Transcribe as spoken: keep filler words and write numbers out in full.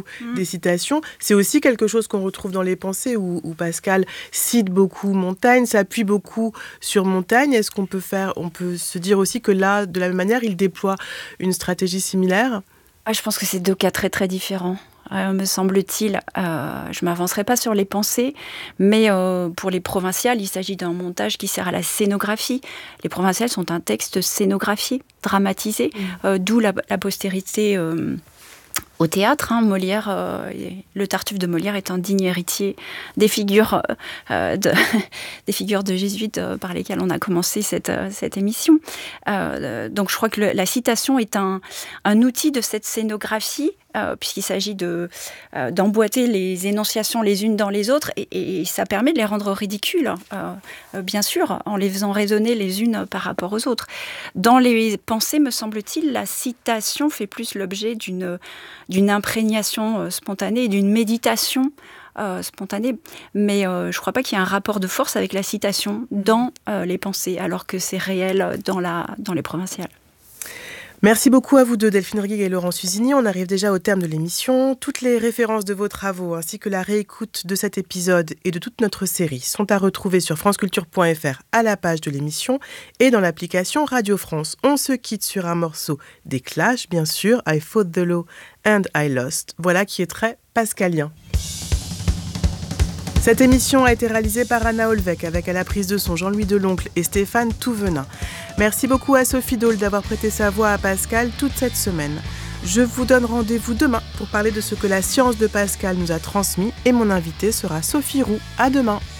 mmh. des citations. C'est aussi quelque chose qu'on retrouve dans les pensées où, où Pascal cite beaucoup Montaigne, s'appuie beaucoup sur Montaigne. Est-ce qu'on peut faire, on peut se dire aussi que là, de la même manière, il déploie une stratégie similaire ? Ah, je pense que c'est deux cas très très différents. Euh, me semble-t-il, euh, je ne m'avancerai pas sur les pensées, mais euh, pour les provinciales, il s'agit d'un montage qui sert à la scénographie. Les provinciales sont un texte scénographié, dramatisé, mmh. euh, d'où la, la postérité euh, au théâtre. Hein. Molière, euh, le Tartuffe de Molière est un digne héritier des figures, euh, de, des figures de jésuites euh, par lesquelles on a commencé cette, euh, cette émission. Euh, donc je crois que le, la citation est un, un outil de cette scénographie, Euh, puisqu'il s'agit de, euh, d'emboîter les énonciations les unes dans les autres, et, et ça permet de les rendre ridicules, euh, euh, bien sûr, en les faisant résonner les unes par rapport aux autres. Dans les pensées, me semble-t-il, la citation fait plus l'objet d'une, d'une imprégnation euh, spontanée et d'une méditation euh, spontanée, mais euh, je ne crois pas qu'il y ait un rapport de force avec la citation dans euh, les pensées, alors que c'est réel dans, la, dans les provinciales. Merci beaucoup à vous deux, Delphine Riguig et Laurent Suzini. On arrive déjà au terme de l'émission. Toutes les références de vos travaux ainsi que la réécoute de cet épisode et de toute notre série sont à retrouver sur franceculture point f r à la page de l'émission et dans l'application Radio France. On se quitte sur un morceau des Clash, bien sûr, I Fought the Law and I Lost. Voilà qui est très pascalien. Cette émission a été réalisée par Anna Olvec avec à la prise de son Jean-Louis Deloncle et Stéphane Touvenin. Merci beaucoup à Sophie Dole d'avoir prêté sa voix à Pascal toute cette semaine. Je vous donne rendez-vous demain pour parler de ce que la science de Pascal nous a transmis et mon invitée sera Sophie Roux. À demain.